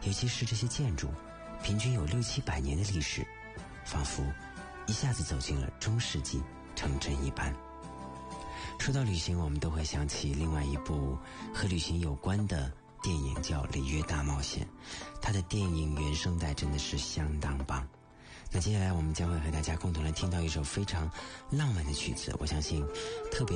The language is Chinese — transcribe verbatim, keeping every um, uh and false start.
尤其是这些建筑平均有六七百年的历史，仿佛一下子走进了中世纪城镇一般。说到旅行，我们都会想起另外一部和旅行有关的电影，叫《里约大冒险》，它的电影原声带真的是相当棒。那接下来我们将会和大家共同来听到一首非常浪漫的曲子，我相信特别